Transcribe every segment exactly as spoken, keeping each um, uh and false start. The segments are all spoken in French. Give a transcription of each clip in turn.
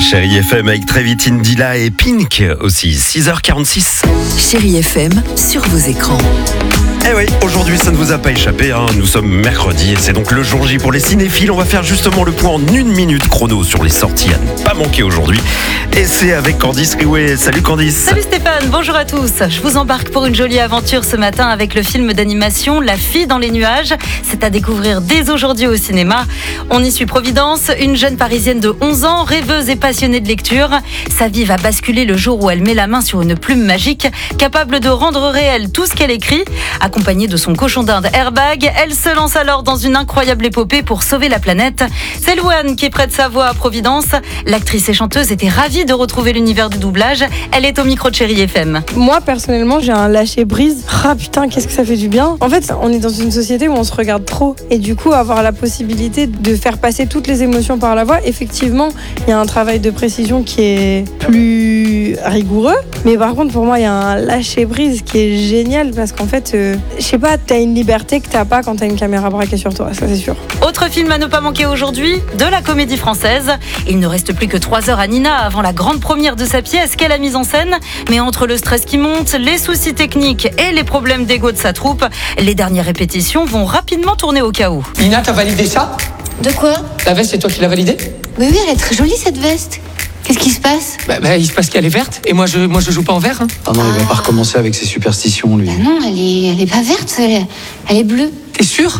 Chérie F M avec très vite Indila et Pink aussi, six heures quarante-six. Chérie F M sur vos écrans. Eh oui, aujourd'hui ça ne vous a pas échappé, hein. Nous sommes mercredi et c'est donc le jour J pour les cinéphiles. On va faire justement le point en une minute chrono sur les sorties à ne pas manquer aujourd'hui. Et c'est avec Candice Riouet. Salut Candice. Salut Stéphane, bonjour à tous. Je vous embarque pour une jolie aventure ce matin avec le film d'animation La fille dans les nuages. C'est à découvrir dès aujourd'hui au cinéma. On y suit Providence, une jeune parisienne de onze ans, rêveuse et passionnée de lecture. Sa vie va basculer le jour où elle met la main sur une plume magique, capable de rendre réel tout ce qu'elle écrit. Accompagnée de son cochon d'Inde Airbag, elle se lance alors dans une incroyable épopée pour sauver la planète. C'est Louane qui prête sa voix à Providence. L'actrice et chanteuse était ravie de retrouver l'univers du doublage. Elle est au micro de Chérie F M. Moi, personnellement, j'ai un lâcher-prise. Ah putain, qu'est-ce que ça fait du bien. En fait, on est dans une société où on se regarde trop. Et du coup, avoir la possibilité de faire passer toutes les émotions par la voix, effectivement, il y a un travail de précision qui est plus rigoureux. Mais par contre, pour moi, il y a un lâcher-prise qui est génial parce qu'en fait, euh, je sais pas, t'as une liberté que t'as pas quand t'as une caméra braquée sur toi, ça c'est sûr. Autre film à ne pas manquer aujourd'hui, de la comédie française. Il ne reste plus que trois heures à Nina avant la grande première de sa pièce qu'elle a mise en scène. Mais entre le stress qui monte, les soucis techniques et les problèmes d'ego de sa troupe, les dernières répétitions vont rapidement tourner au chaos. Nina, t'as validé ça? De quoi? La veste, c'est toi qui l'as validée? Oui, oui, elle est très jolie cette veste. Qu'est-ce qui se passe? Bah, bah, il se passe qu'elle est verte, et moi je, moi je joue pas en vert. Hein. Ah non, il va pas recommencer avec ses superstitions, lui. Bah non, elle est, elle est pas verte, elle est, elle est bleue. T'es sûr?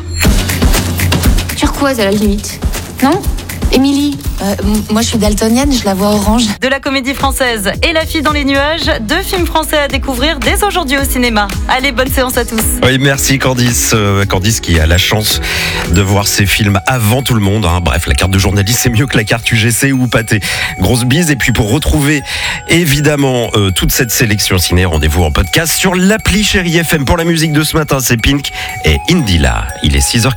Turquoise à la limite. Non? Émilie, euh, moi je suis daltonienne, je la vois orange. De la comédie française et La fille dans les nuages, deux films français à découvrir dès aujourd'hui au cinéma. Allez, bonne séance à tous. Oui, merci Candice. Euh, Candice qui a la chance de voir ses films avant tout le monde. Hein. Bref, la carte de journaliste, c'est mieux que la carte U G C ou Pâté. Grosse bise. Et puis pour retrouver évidemment euh, toute cette sélection ciné, rendez-vous en podcast sur l'appli Chérie F M. Pour la musique de ce matin, c'est Pink et Indila. Il est six heures quarante.